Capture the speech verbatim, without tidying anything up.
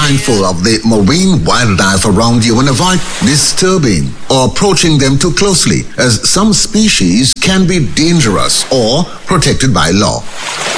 mindful of the marine wildlife around you and avoid disturbing or approaching them too closely, as some species can be dangerous or protected by law.